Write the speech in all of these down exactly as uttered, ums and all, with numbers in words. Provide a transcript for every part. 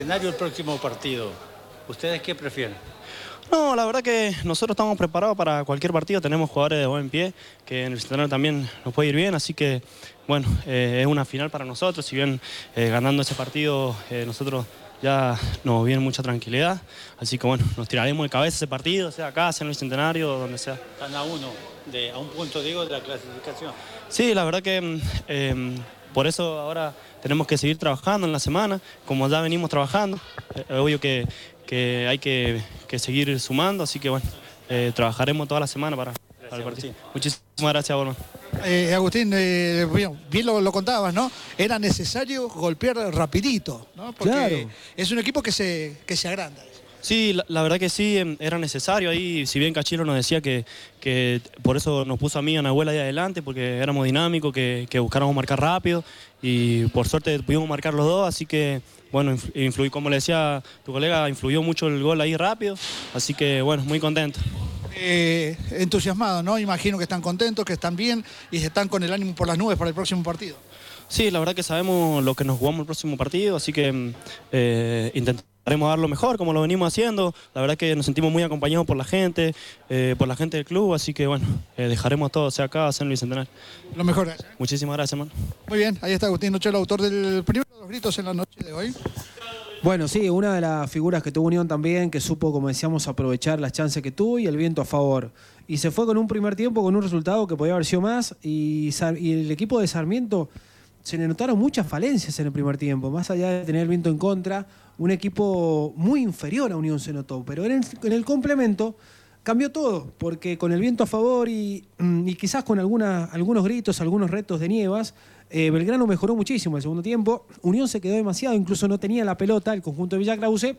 Escenario el próximo partido. ¿Ustedes qué prefieren? No, la verdad que nosotros estamos preparados para cualquier partido, tenemos jugadores de buen pie, que en el Centenario también nos puede ir bien, así que, bueno, eh, es una final para nosotros, si bien eh, ganando ese partido eh, nosotros ya nos viene mucha tranquilidad, así que, bueno, nos tiraremos de cabeza ese partido, sea acá, sea en el Centenario, donde sea. Están a uno, de, a un punto, digo, de la clasificación. Sí, la verdad que eh, por eso ahora tenemos que seguir trabajando en la semana, como ya venimos trabajando, es eh, obvio que... que hay que, que seguir sumando, así que bueno, eh, trabajaremos toda la semana para, gracias, para el partido. Agustín. Muchísimas gracias, Borman. Eh, Agustín, eh, bien, bien lo, lo contabas, ¿no? Era necesario golpear rapidito, ¿no? Porque claro, es un equipo que se, que se agranda. Sí, la, la verdad que sí, era necesario. Ahí, si bien Cachilo nos decía que, que por eso nos puso a mí y a Nahuel ahí adelante, porque éramos dinámicos, que, que buscáramos marcar rápido, y por suerte pudimos marcar los dos, así que, bueno, influí, como le decía tu colega, influyó mucho el gol ahí rápido, así que, bueno, muy contento. Eh, entusiasmado, ¿no? Imagino que están contentos, que están bien y están con el ánimo por las nubes para el próximo partido. Sí, la verdad que sabemos lo que nos jugamos el próximo partido, así que eh, intentaremos dar lo mejor, como lo venimos haciendo. La verdad que nos sentimos muy acompañados por la gente, eh, por la gente del club, así que bueno, eh, dejaremos todo, sea acá, sea en el Bicentenario. Lo mejor, gracias. Muchísimas gracias, hermano. Muy bien, ahí está Agustín Nochelo, autor del primero de los gritos en la noche de hoy. Bueno, sí, una de las figuras que tuvo Unión también, que supo, como decíamos, aprovechar las chances que tuvo y el viento a favor. Y se fue con un primer tiempo, con un resultado que podía haber sido más, y, y el equipo de Sarmiento se le notaron muchas falencias en el primer tiempo, más allá de tener el viento en contra, un equipo muy inferior a Unión se notó, pero en el, en el complemento cambió todo, porque con el viento a favor y, y quizás con alguna, algunos gritos, algunos retos de Nievas, eh, Belgrano mejoró muchísimo el segundo tiempo, Unión se quedó demasiado, incluso no tenía la pelota, el conjunto de Villa Krause,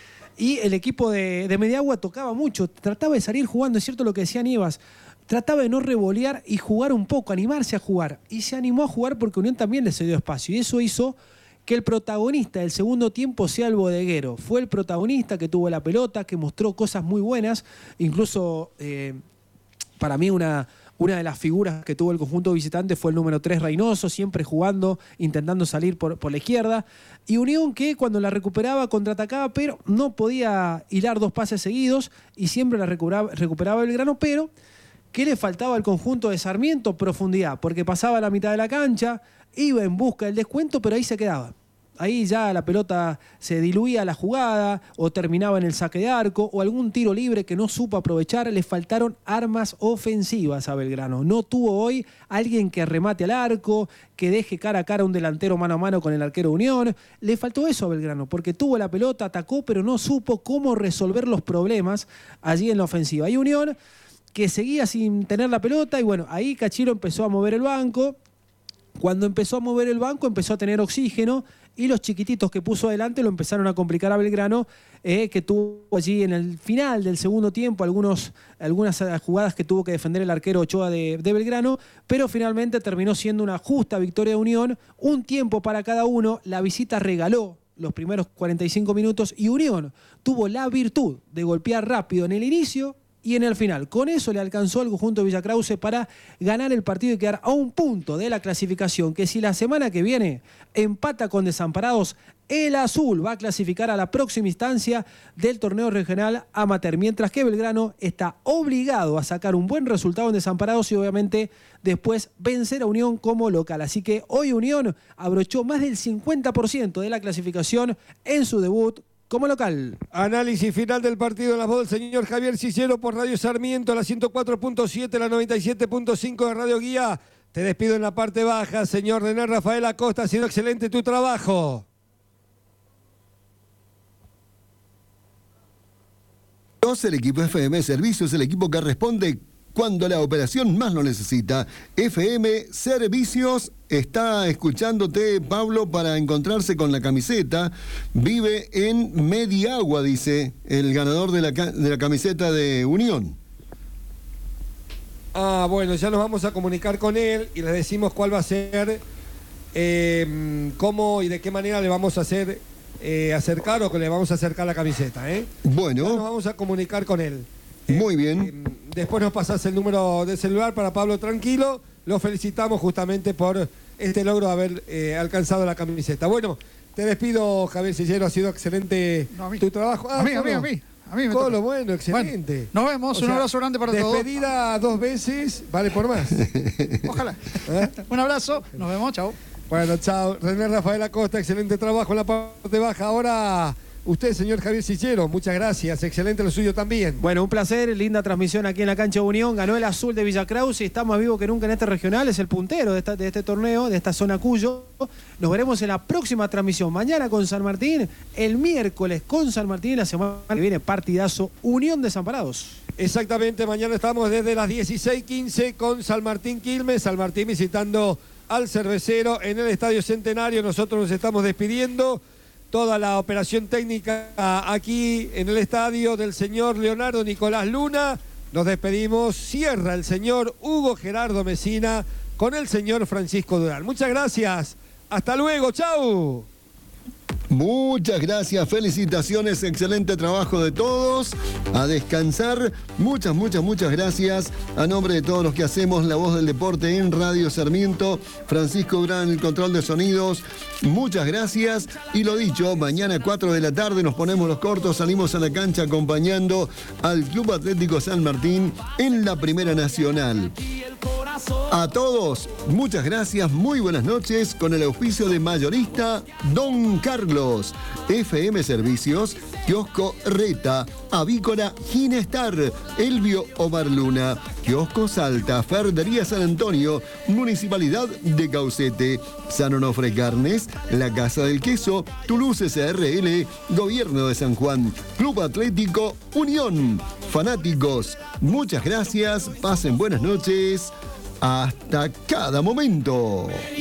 y el equipo de, de Mediagua tocaba mucho, trataba de salir jugando, es cierto lo que decía Nievas, trataba de no revolear y jugar un poco, animarse a jugar. Y se animó a jugar porque Unión también le cedió espacio. Y eso hizo que el protagonista del segundo tiempo sea el bodeguero. Fue el protagonista que tuvo la pelota, que mostró cosas muy buenas. Incluso, eh, para mí, una, una de las figuras que tuvo el conjunto visitante fue el número tres, Reynoso, siempre jugando, intentando salir por, por la izquierda. Y Unión que cuando la recuperaba, contraatacaba, pero no podía hilar dos pases seguidos y siempre la recuperaba, recuperaba Belgrano, pero... ¿qué le faltaba al conjunto de Sarmiento? Profundidad, porque pasaba a la mitad de la cancha, iba en busca del descuento, pero ahí se quedaba. Ahí ya la pelota se diluía la jugada, o terminaba en el saque de arco, o algún tiro libre que no supo aprovechar. Le faltaron armas ofensivas a Belgrano. No tuvo hoy alguien que remate al arco, que deje cara a cara a un delantero mano a mano con el arquero Unión. Le faltó eso a Belgrano, porque tuvo la pelota, atacó, pero no supo cómo resolver los problemas allí en la ofensiva. Y Unión, que seguía sin tener la pelota, y bueno, ahí Cachilo empezó a mover el banco. Cuando empezó a mover el banco, empezó a tener oxígeno, y los chiquititos que puso adelante lo empezaron a complicar a Belgrano, eh, que tuvo allí en el final del segundo tiempo algunos, algunas jugadas que tuvo que defender el arquero Ochoa de, de Belgrano, pero finalmente terminó siendo una justa victoria de Unión, un tiempo para cada uno. La visita regaló los primeros cuarenta y cinco minutos, y Unión tuvo la virtud de golpear rápido en el inicio y en el final. Con eso le alcanzó al conjunto de Villa Krause para ganar el partido y quedar a un punto de la clasificación, que si la semana que viene empata con Desamparados, el azul va a clasificar a la próxima instancia del torneo regional amateur, mientras que Belgrano está obligado a sacar un buen resultado en Desamparados y obviamente después vencer a Unión como local. Así que hoy Unión abrochó más del cincuenta por ciento de la clasificación en su debut como local. Análisis final del partido en la voz del señor Javier Cicero por Radio Sarmiento, la ciento cuatro punto siete, la noventa y siete punto cinco de Radio Guía. Te despido en la parte baja, señor René Rafael Acosta, ha sido excelente tu trabajo. El equipo F M Servicios, el equipo que responde cuando la operación más lo necesita. F M Servicios está escuchándote, Pablo, para encontrarse con la camiseta. Vive en Mediagua, dice el ganador de la, de la camiseta de Unión. Ah, bueno, ya nos vamos a comunicar con él y les decimos cuál va a ser, eh, cómo y de qué manera le vamos a hacer eh, acercar o que le vamos a acercar la camiseta, ¿eh? Bueno. Ya nos vamos a comunicar con él. Muy bien. Eh, después nos pasás el número de celular para Pablo Tranquilo. Lo felicitamos justamente por este logro de haber eh, alcanzado la camiseta. Bueno, Te despido, Javier Sillero, ha sido excelente No, a mí. tu trabajo. A mí, a mí, a mí. A mí me Colo, toca. bueno, excelente. Bueno, nos vemos, O un sea, abrazo grande para todos. Despedida dos veces, vale por más. Ojalá. ¿Eh? Un abrazo, nos vemos, chao. Bueno, chao. René Rafael Acosta, excelente trabajo en la parte baja. Ahora, usted, señor Javier Sillero, muchas gracias. Excelente lo suyo también. Bueno, un placer, linda transmisión aquí en la cancha de Unión. Ganó el azul de Villa Krause y está más vivo que nunca en este regional. Es el puntero de, esta, de este torneo, de esta zona Cuyo. Nos veremos en la próxima transmisión. Mañana con San Martín, el miércoles con San Martín. La semana que viene, partidazo Unión Desamparados. Exactamente, mañana estamos desde las dieciséis quince con San Martín Quilmes. San Martín visitando al Cervecero en el Estadio Centenario. Nosotros nos estamos despidiendo. Toda la operación técnica aquí en el estadio del señor Leonardo Nicolás Luna. Nos despedimos. Cierra el señor Hugo Gerardo Mesina con el señor Francisco Durán. Muchas gracias. Hasta luego. Chau. Muchas gracias, felicitaciones, excelente trabajo de todos. A descansar, muchas, muchas, muchas gracias. A nombre de todos los que hacemos La Voz del Deporte en Radio Sarmiento, Francisco Durán, el control de sonidos, muchas gracias. Y lo dicho, mañana cuatro de la tarde nos ponemos los cortos, salimos a la cancha acompañando al Club Atlético San Martín en la Primera Nacional. A todos, muchas gracias, muy buenas noches, con el auspicio de mayorista Don Carlos, F M Servicios, Kiosco Reta, Avícola Ginestar, Elvio Omar Luna, Kiosco Salta, Ferretería San Antonio, Municipalidad de Caucete, San Onofre Carnes, La Casa del Queso, Toulouse S R L, Gobierno de San Juan, Club Atlético Unión. Fanáticos, muchas gracias, pasen buenas noches. Hasta cada momento.